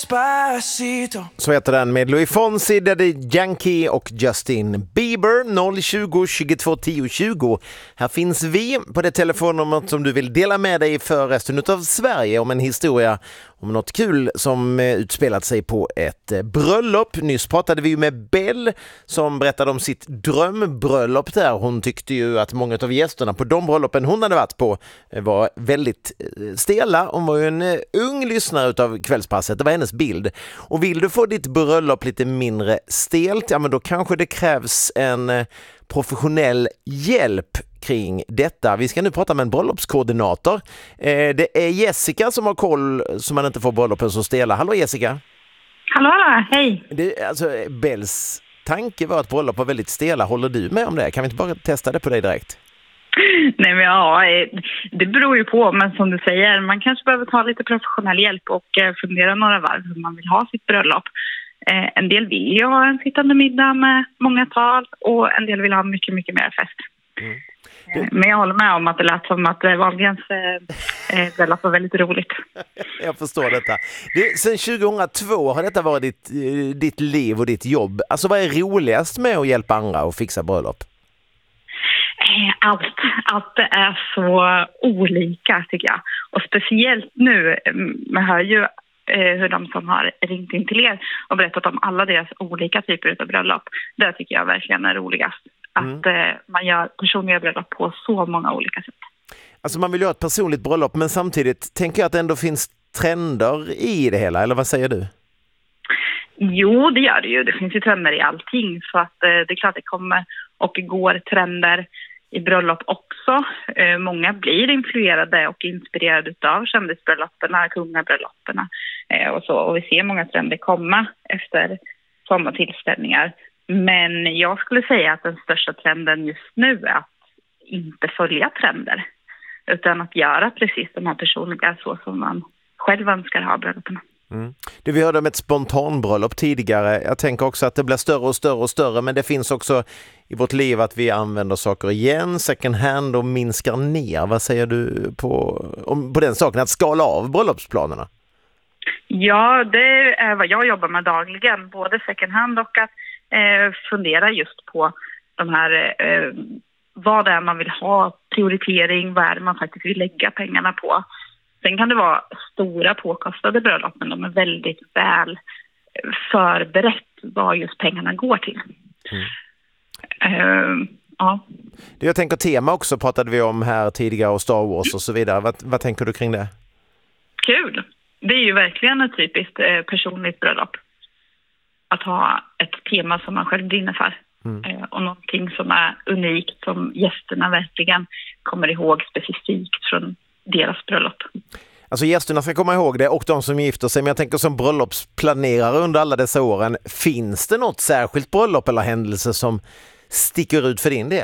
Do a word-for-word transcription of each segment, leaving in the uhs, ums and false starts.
Så heter den med Louis Fonsi, Daddy Yankee och Justin Bieber. Noll tjugo, tjugotvå, tio, tjugo. Här finns vi på det telefonnumret som du vill dela med dig för resten av Sverige om en historia om något kul som utspelat sig på ett bröllop. Nyss pratade vi ju med Bell som berättade om sitt drömbröllop där. Hon tyckte ju att många av gästerna på de bröllopen hon hade varit på var väldigt stela. Hon var ju en ung lyssnare utav Kvällspasset. Det var hennes bild. Och vill du få ditt bröllop lite mindre stelt, ja men då kanske det krävs en professionell hjälp kring detta. Vi ska nu prata med en bröllopskoordinator. Eh, det är Jessica som har koll så man inte får bröllopen så stela. Hallå Jessica! Hallå, hallå, hej! Det, alltså, Bells tanke var att bröllop var väldigt stela. Håller du med om det? Kan vi inte bara testa det på dig direkt? Nej men ja, det beror ju på, men som du säger, man kanske behöver ta lite professionell hjälp och fundera några varv hur man vill ha sitt bröllop. Eh, en del vill ju ha en sittande middag med många tal och en del vill ha mycket, mycket mer fest. Mm. Eh, men jag håller med om att det lät som att Wahlgrens eh, bröllop var väldigt roligt. Jag förstår detta. Det, sen tjugohundratvå har detta varit ditt, ditt liv och ditt jobb. Alltså vad är roligast med att hjälpa andra och fixa bröllop? Allt, allt är så olika tycker jag. Och speciellt nu, man hör ju eh, hur de som har ringt in till er och berättat om alla deras olika typer av bröllop. Det tycker jag verkligen är roligast. Att mm. eh, man gör personliga bröllop på så många olika sätt. Alltså man vill göra ett personligt bröllop, men samtidigt tänker jag att det ändå finns trender i det hela, eller vad säger du? Jo, det gör det ju. Det finns ju trender i allting. Så att eh, det är klart det kommer och går trender i bröllop också. Eh, många blir influerade och inspirerade av kändisbrölloperna, kungabrölloperna eh, och så. Och vi ser många trender komma efter sådana tillställningar. Men jag skulle säga att den största trenden just nu är att inte följa trender. Utan att göra precis de här personliga så som man själv önskar ha brölloperna. Mm. Det vi hörde om ett spontanbröllop tidigare. Jag tänker också att det blir större och större och större, men det finns också i vårt liv att vi använder saker igen, second hand och minskar ner. Vad säger du på, om, på den saken, att skala av bröllopsplanerna? Ja, det är vad jag jobbar med dagligen, både second hand och att eh, fundera just på de här, eh, vad det är man vill ha, prioritering, vad är det man faktiskt vill lägga pengarna på. Sen kan det vara stora påkostade bröllop, men de är väldigt väl förberett vad just pengarna går till. Mm. Uh, ja. Jag tänker tema också pratade vi om här tidigare och Star Wars och så vidare. Vad, vad tänker du kring det? Kul! Det är ju verkligen ett typiskt eh, personligt bröllop. Att ha ett tema som man själv brinner för. Mm. Eh, och någonting som är unikt som gästerna verkligen kommer ihåg specifikt från deras bröllop. Alltså gästerna ska komma ihåg det och de som gifter sig, men jag tänker som bröllopsplanerare under alla dessa åren, finns det något särskilt bröllop eller händelse som sticker ut för din del?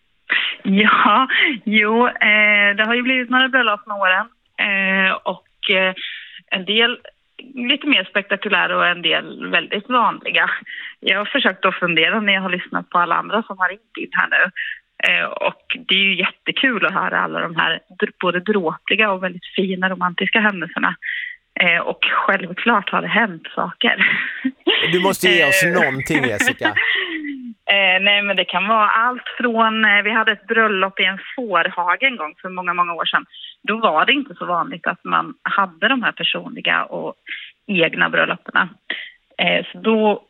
Ja, jo, eh, det har ju blivit några bröllop med åren eh, och eh, en del lite mer spektakulära och en del väldigt vanliga. Jag har försökt att fundera när jag har lyssnat på alla andra som har ringt in här nu. Eh, och det är ju jättekul att höra alla de här både dråpliga och väldigt fina romantiska händelserna. Eh, och självklart har det hänt saker. Du måste ge oss någonting, Jessica. Eh, nej, men det kan vara allt från... Eh, vi hade ett bröllop i en fårhage en gång för många, många år sedan. Då var det inte så vanligt att man hade de här personliga och egna brölloperna. Eh, så då...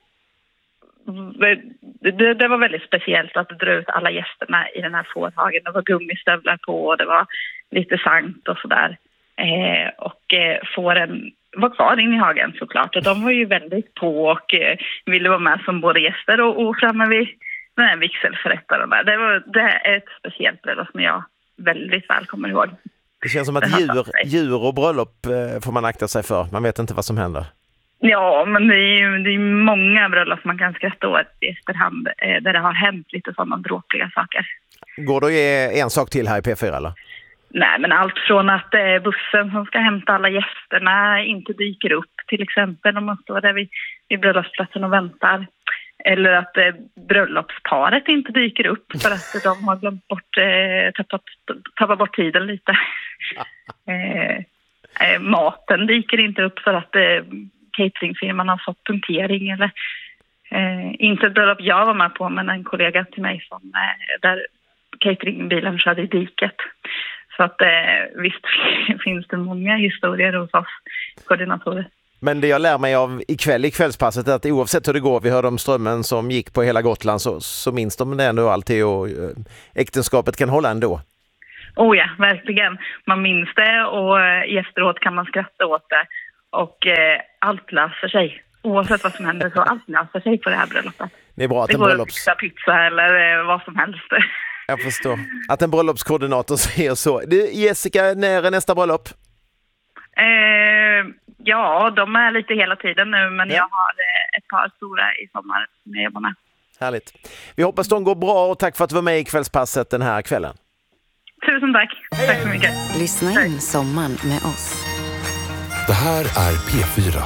Det, det var väldigt speciellt att dra ut alla gästerna i den här fårhagen. Det var gummistövlar på och det var lite sankt och sådär. Eh, och eh, fåren var kvar in i hagen såklart. Och de var ju väldigt på och eh, ville vara med som både gäster och, och framme vid den här vigselförrättaren. Det, var, det är ett speciellt bröllop som jag väldigt väl kommer ihåg. Det känns som att djur, djur och bröllop eh, får man akta sig för. Man vet inte vad som händer. Ja, men det är ju det är många bröllop man kan skratta åt i efterhand eh, där det har hänt lite sådana dråpliga saker. Går det att ge en sak till här i P fyra eller? Nej, men allt från att eh, bussen som ska hämta alla gästerna inte dyker upp till exempel om man står där vid, vid bröllopsplatsen och väntar. Eller att eh, bröllopsparet inte dyker upp för att de har glömt bort, eh, tappat, tappat bort tiden lite. eh, eh, maten dyker inte upp för att eh, cateringfirman har fått punktering eller eh, inte ett bröllop jag var med på, men en kollega till mig som eh, där cateringbilen körde i diket. Så att eh, visst finns det många historier hos oss koordinatorer. Men det jag lär mig av ikväll i kvällspasset är att oavsett hur det går, vi hörde om strömmen som gick på hela Gotland, så, så minns de det ändå alltid och äh, äktenskapet kan hålla ändå. Oh ja, verkligen. Man minns det och äh, efteråt kan man skratta åt det och äh, allt löser sig. Oavsett vad som händer så allt löser sig på det här bröllopet. Det är bra att det en går bröllops... att fixa pizza eller äh, vad som helst. Jag förstår. Att en bröllopskoordinator säger så. Du, Jessica, när är nästa bröllop? Eh, ja, de är lite hela tiden nu, men ja. jag har eh, ett par stora i sommar som jag jobbar med. Härligt. Vi hoppas de går bra och tack för att du var med i kvällspasset den här kvällen. Tusen tack. Hej. Tack så mycket. Lyssna in sommaren med oss. Det här är P fyra.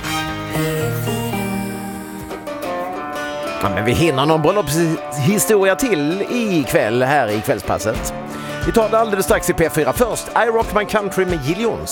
Ja, men vi hinner någon bröllopshistoria till ikväll här i kvällspasset. Vi tar det alldeles strax i P fyra. Först I Rock My Country med Jill Jones.